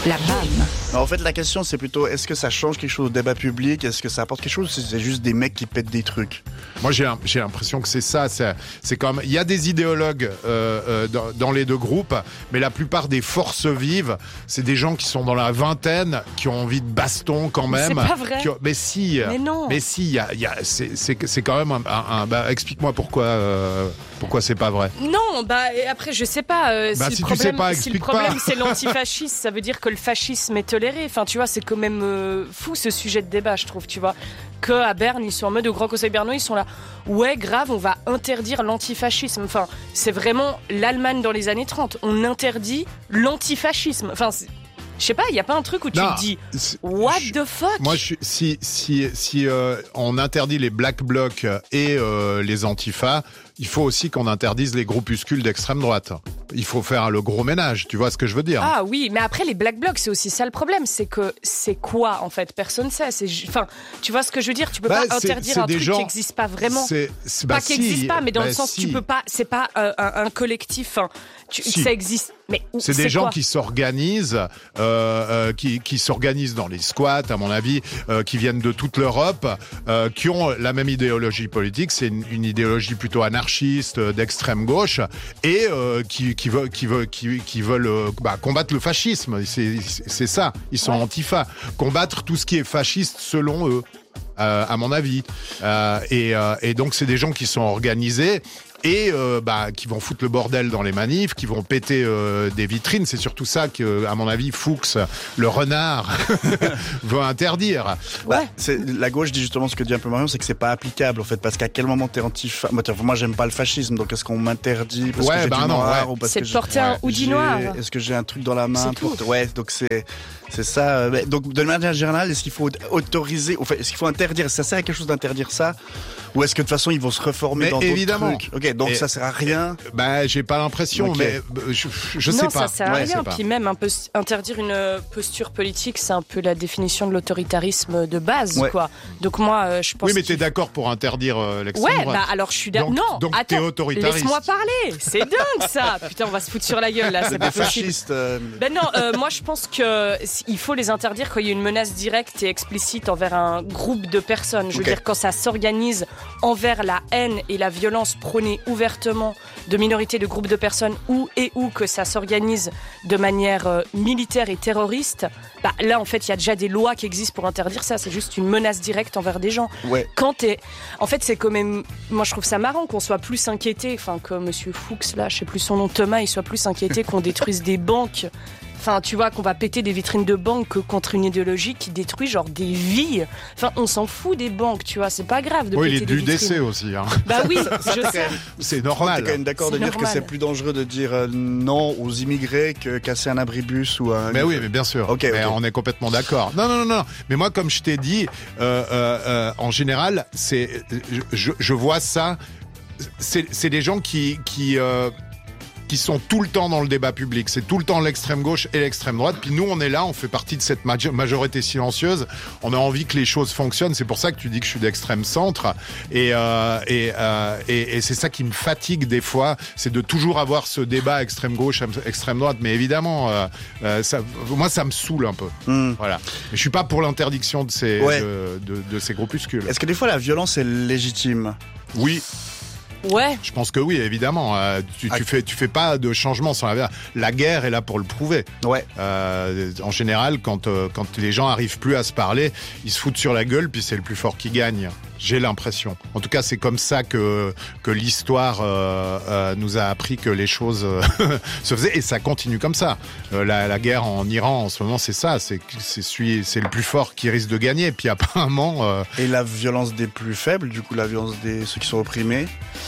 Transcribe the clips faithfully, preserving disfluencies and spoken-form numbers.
la B A M. En fait, la question, c'est plutôt, est-ce que ça change quelque chose au débat public? Est-ce que ça apporte quelque chose? Ou c'est juste des mecs qui pètent des trucs? Moi, j'ai, j'ai l'impression que c'est ça. C'est, c'est comme, il y a des idéologues euh, euh, dans, dans les deux groupes, mais la plupart des forces vives, c'est des gens qui sont dans la vingtaine, qui ont envie de baston quand même. C'est pas vrai. Ont, mais si. Mais non. Mais si, y a, y a, c'est, c'est, c'est quand même un. un, un bah, explique-moi pourquoi. Euh, pourquoi c'est pas vrai? Non, bah et après je sais pas. Euh, bah, si, si le tu problème, sais pas, si le explique problème pas. c'est l'antifascisme, ça veut dire que le fascisme est toléré. Enfin, tu vois, c'est quand même euh, fou ce sujet de débat, je trouve. Tu vois, que à Berne ils sont en mode au Grand Conseil bernois, ils sont là. Ouais, grave, on va interdire l'antifascisme. Enfin, c'est vraiment l'Allemagne dans les années trente. On interdit l'antifascisme. Enfin. C'est... Je sais pas, il y a pas un truc où tu non, te dis what je, the fuck? Moi, je, si si si euh, on interdit les black blocs et euh, les antifas, il faut aussi qu'on interdise les groupuscules d'extrême droite. Il faut faire le gros ménage, tu vois ce que je veux dire? Ah oui, mais après les black blocs, c'est aussi ça le problème, c'est que c'est quoi en fait? Personne sait. C'est, enfin, tu vois ce que je veux dire? Tu peux bah, pas c'est, interdire c'est un truc gens, qui n'existe pas vraiment. C'est, c'est, pas bah, qui si, n'existe pas, mais dans bah, le sens si. tu peux pas. C'est pas euh, un, un collectif. Enfin, tu, Si. ça existe. Mais où, c'est, c'est des gens quoi? qui s'organisent, euh, euh, qui, qui s'organisent dans les squats, à mon avis, euh, qui viennent de toute l'Europe, euh, qui ont la même idéologie politique. C'est une, une idéologie plutôt anarchiste, d'extrême gauche, et euh, qui, qui veulent, qui veulent, qui, qui veulent euh, bah, combattre le fascisme. C'est, c'est ça. Ils sont ouais. antifa. Combattre tout ce qui est fasciste selon eux. Euh, à mon avis. Euh, et, euh, et donc, c'est des gens qui sont organisés et euh, bah, qui vont foutre le bordel dans les manifs, qui vont péter euh, des vitrines. C'est surtout ça que, à mon avis, Fuchs, le renard, veut interdire. Bah, c'est, la gauche dit justement ce que dit un peu Marion, c'est que c'est pas applicable en fait, parce qu'à quel moment t'es antifa? Moi, moi j'aime pas le fascisme, donc est-ce qu'on m'interdit parce ouais, que j'ai bah du non, noir ouais. ou parce c'est que de porter j'ai, un hoodie noir. Est-ce que j'ai un truc dans la main? C'est pour... tout. Ouais, donc c'est c'est ça. Donc de manière générale, est-ce qu'il faut autoriser, enfin, est-ce qu'il faut interdire? Ça sert à quelque chose d'interdire ça? Ou est-ce que de toute façon ils vont se reformer mais dans évidemment. d'autres trucs? Ok, donc et, ça sert à rien. Bah, j'ai pas l'impression, okay. mais je, je non, sais pas. pas. Non, ça sert à ouais, rien. Puis même un peu interdire une posture politique, c'est un peu la définition de l'autoritarisme de base, ouais. quoi. Donc moi, je pense. Oui, mais t'es d'accord pour interdire euh, l'extrême ouais, droite? Ouais, bah alors je suis d'accord. Non, donc attends, t'es autoritariste. Laisse-moi parler. C'est dingue ça. Putain, on va se foutre sur la gueule là. C'est pas possible. Euh... Ben non, euh, moi je pense que il faut les interdire quand il y a une menace directe et explicite envers un groupe de personnes. Je veux okay. dire quand ça s'organise envers la haine et la violence prônée ouvertement de minorités, de groupes de personnes, ou et ou que ça s'organise de manière euh, militaire et terroriste. Bah là en fait il y a déjà des lois qui existent pour interdire ça. C'est juste une menace directe envers des gens. Ouais. Quand t'es, en fait c'est quand même, moi je trouve ça marrant qu'on soit plus inquiété, enfin que Monsieur Fuchs là, je sais plus son nom, Thomas, il soit plus inquiété qu'on détruise des banques. Enfin, tu vois, qu'on va péter des vitrines de banques que contre une idéologie qui détruit genre des vies. Enfin, on s'en fout des banques, tu vois, c'est pas grave de oui, péter des vitrines. Oui, il est du décès aussi. Hein. Bah oui, je sais. C'est normal. T'es quand même d'accord c'est de dire normal. que c'est plus dangereux de dire euh, non aux immigrés que casser un abribus ou un... Mais oui, mais bien sûr. Okay, mais okay. on est complètement d'accord. Non, non, non, non. Mais moi, comme je t'ai dit, euh, euh, euh, en général, c'est, je, je vois ça. C'est, c'est des gens qui, qui. Euh, qui sont tout le temps dans le débat public. C'est tout le temps l'extrême gauche et l'extrême droite. Puis nous, on est là, on fait partie de cette majorité silencieuse. On a envie que les choses fonctionnent. C'est pour ça que tu dis que je suis d'extrême centre. Et, euh, et, euh, et, et c'est ça qui me fatigue des fois. C'est de toujours avoir ce débat extrême gauche, extrême droite. Mais évidemment, euh, euh, ça, moi, ça me saoule un peu. Mm. Voilà. Mais je suis pas pour l'interdiction de ces, ouais. de, de, de ces groupuscules. Est-ce que des fois, la violence est légitime? Oui. Ouais. Je pense que oui, évidemment. Euh, tu, ah. tu fais, tu fais pas de changement sans la guerre. La guerre est là pour le prouver. Ouais. Euh, en général, quand euh, quand les gens arrivent plus à se parler, ils se foutent sur la gueule, puis c'est le plus fort qui gagne. J'ai l'impression. En tout cas, c'est comme ça que que l'histoire euh, euh, nous a appris que les choses euh, se faisaient, et ça continue comme ça. Euh, la, la guerre en Iran en ce moment, c'est ça. C'est c'est celui, c'est le plus fort qui risque de gagner. Puis apparemment. Euh... Et la violence des plus faibles, du coup, la violence des ceux qui sont opprimés.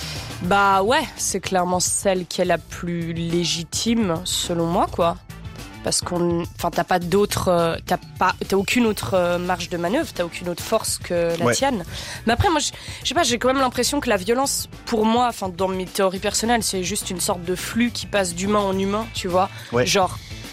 Bah ouais, c'est clairement celle qui est la plus légitime, selon moi, quoi. Parce qu'on, enfin, t'as pas d'autre, euh, t'as pas, t'as aucune autre euh, marge de manœuvre, t'as aucune autre force que la ouais. tienne. Mais après, moi, je sais pas, j'ai quand même l'impression que la violence, pour moi, enfin, dans mes théories personnelles, c'est juste une sorte de flux qui passe d'humain en humain, tu vois. Ouais. Genre,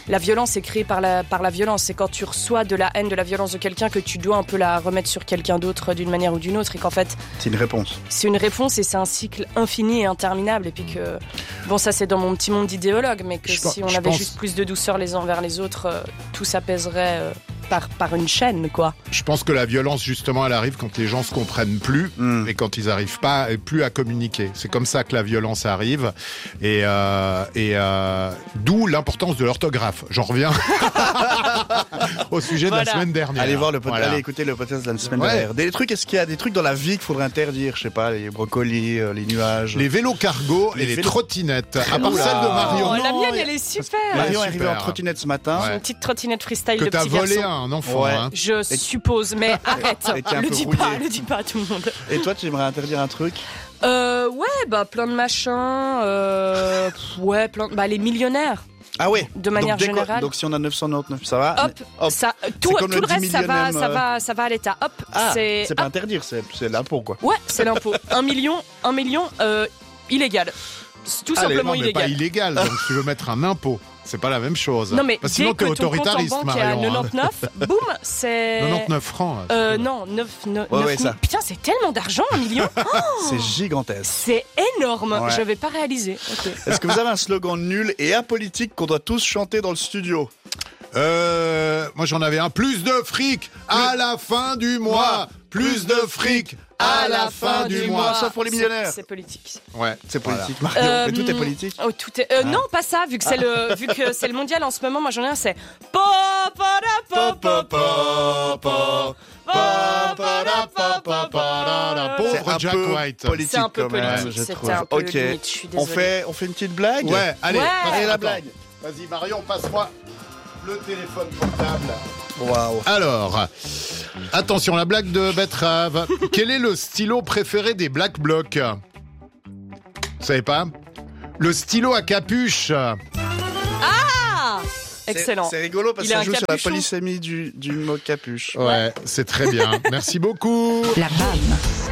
la violence est créée par la, par la violence. C'est quand tu reçois de la haine, de la violence de quelqu'un que tu dois un peu la remettre sur quelqu'un d'autre d'une manière ou d'une autre et qu'en fait... C'est une réponse. C'est une réponse et c'est un cycle infini et interminable et puis que... Bon, ça c'est dans mon petit monde d'idéologue, mais que je si pense, on avait pense... juste plus de douceur les uns vers les autres, euh, tout s'apaiserait euh, par, par une chaîne, quoi. Je pense que la violence, justement, elle arrive quand les gens se comprennent plus mm. et quand ils n'arrivent pas plus à communiquer. C'est comme ça que la violence arrive. Et, euh, et euh, d'où l'importance de l'orthographe. J'en reviens au sujet voilà. de la semaine dernière. Allez voir le pod- voilà. allez écouter le podcast de la semaine ouais. dernière. Des trucs, est-ce qu'il y a des trucs dans la vie qu'il faudrait interdire? Je sais pas, les brocolis, euh, les nuages. Les vélos cargo et les vélos... trottinettes. À part Oula. celle de Marion. Oh, la non, mienne, y a... elle est super. Marion Ouais, est arrivée super. en trottinette ce matin. Ouais. Une petite trottinette freestyle Que de t'as petit volé garçon. à un enfant. Ouais. Hein. Je Et... suppose, mais arrête. Et t'es un Le peu dis rouillé. pas, le dis pas à tout le monde. Et toi, tu aimerais interdire un truc? Euh, ouais, bah plein de machins. Euh, ouais, plein. Bah les millionnaires. Ah ouais. De manière donc, déco... générale. Donc si on a neuf cent quatre-vingt-neuf, ça va. Hop, Hop. ça, tout, comme tout le le reste, dix ça va, millionième, ça euh, va, ça va à l'état. Hop, Ah, c'est. c'est pas hop. interdire, c'est, c'est l'impôt quoi. Ouais, c'est l'impôt. un million, un million, euh, illégal. C'est tout Allez, simplement non, mais pas illégal. illégal. Donc tu veux mettre un impôt. C'est pas la même chose. Non mais Parce que sinon dès t'es que ton compte en autoritariste, banque est à Marion. hein. quatre-vingt-dix-neuf, boum, c'est. quatre-vingt-dix-neuf francs. là, Euh, c'est- non, neuf, neuf, Ouais, neuf ouais, mille. ça. Putain, c'est tellement d'argent, un million. Oh, C'est gigantesque. c'est énorme. Ouais. Je vais pas réaliser. Ok. Est-ce que vous avez un slogan nul et apolitique qu'on doit tous chanter dans le studio? Euh, moi j'en avais un. Plus de fric à la fin du mois. Plus de fric à la fin du mois. Sauf pour les C'est- millionnaires. C'est politique. Ouais, C'est voilà. politique, Mario. Euh, Mais tout est politique. Oh, tout est. euh, Non, pas ça. Vu que c'est le, vu que c'est le mondial en ce moment, moi j'en ai un. C'est. Po, po, da, po, po, po, po. Pauvre C'est un Jack peu White. politique C'est un peu quand même, politique, je c'était trouve. un peu Ok. limite, je suis On désolée. fait, on fait une petite blague. Ouais, allez, Ouais. passe- Allez, la attends. blague. Vas-y Marion, passe-moi le téléphone portable. Waouh. Alors, attention, la blague de Betrave. Quel est le stylo préféré des Black Blocs? Vous savez pas? Le stylo à capuche. Ah, excellent. C'est, c'est rigolo parce Il que a ça un joue sur la capuchon. polysémie du, du mot capuche. Ouais, c'est très bien. Merci beaucoup. La vanne.